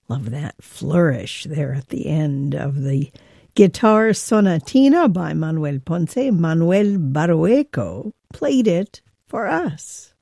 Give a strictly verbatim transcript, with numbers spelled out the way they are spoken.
Love that flourish there at the end of the Guitar Sonatina by Manuel Ponce. Manuel Barrueco played it for us.